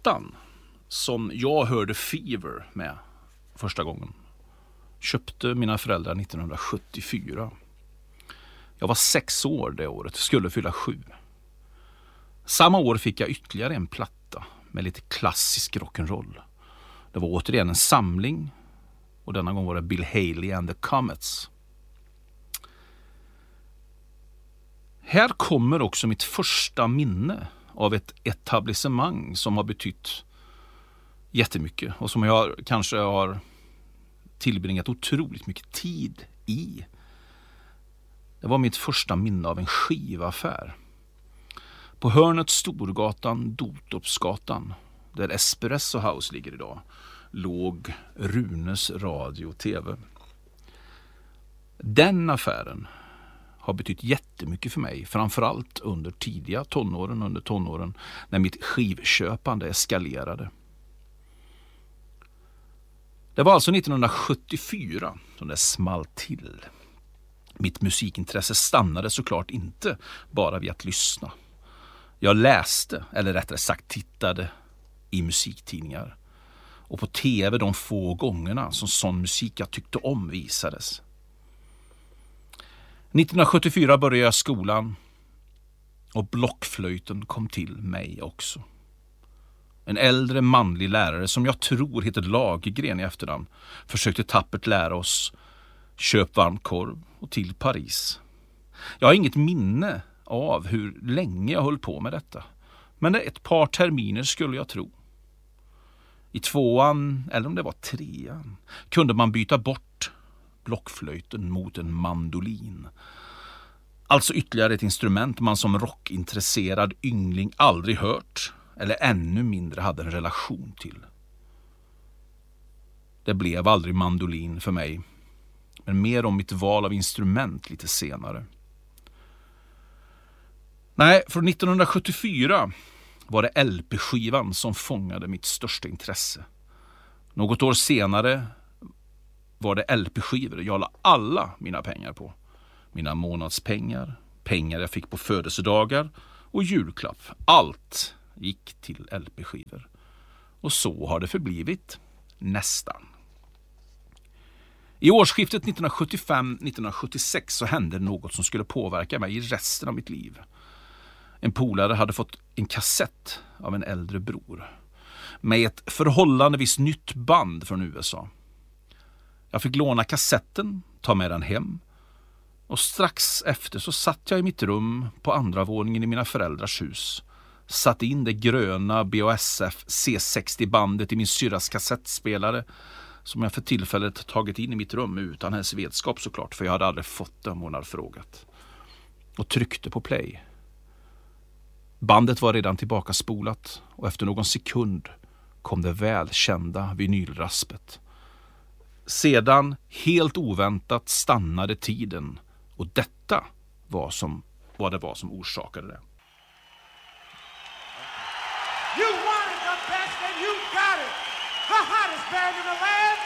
plattan som jag hörde Fever med första gången köpte mina föräldrar 1974. Jag var 6 år det året, skulle fylla 7. Samma år fick jag ytterligare en platta med lite klassisk rock'n'roll. Det var återigen en samling och denna gång var det Bill Haley and the Comets. Här kommer också mitt första minne av ett etablissemang som har betytt jättemycket och som jag kanske har tillbringat otroligt mycket tid i. Det var mitt första minne av en skivaffär. På hörnet Storgatan, Dotorpsgatan, där Espresso House ligger idag, låg Runes radio och tv. Den affären har betytt jättemycket för mig, framförallt under tidiga tonåren, när mitt skivköpande eskalerade. Det var alltså 1974 som det small till. Mitt musikintresse stannade såklart inte bara vid att lyssna. Jag läste, eller rättare sagt tittade, i musiktidningar. Och på tv de få gångerna som sån musik jag tyckte om visades. 1974 började jag skolan och blockflöjten kom till mig också. En äldre manlig lärare som jag tror heter Lagergren i efternamn försökte tappert lära oss köp varmkorv och till Paris. Jag har inget minne av hur länge jag höll på med detta. Men det är ett par terminer skulle jag tro. I 2:an, eller om det var 3:an, kunde man byta bort blockflöjten mot en mandolin. Alltså ytterligare ett instrument man som rockintresserad yngling aldrig hört eller ännu mindre hade en relation till. Det blev aldrig mandolin för mig, men mer om mitt val av instrument lite senare. Nej, från 1974 var det LP-skivan som fångade mitt största intresse. Något år senare var det LP-skivor jag la alla mina pengar på. Mina månadspengar, pengar jag fick på födelsedagar och julklapp. Allt gick till LP-skivor. Och så har det förblivit nästan. I årsskiftet 1975-1976 så hände något som skulle påverka mig i resten av mitt liv. En polare hade fått en kassett av en äldre bror med ett förhållandevis nytt band från USA. Jag fick låna kassetten, ta med den hem och strax efter så satt jag i mitt rum på andra våningen i mina föräldrars hus. Satt in det gröna BASF C60-bandet i min syrras kassettspelare som jag för tillfället tagit in i mitt rum utan hennes vetskap såklart, för jag hade aldrig fått det om hon hade frågat. Och tryckte på play. Bandet var redan tillbaka spolat och efter någon sekund kom det välkända vinylraspet. Sedan, helt oväntat, stannade tiden och detta var vad det var som orsakade det. You wanted the best and you got it. The hottest band in the land.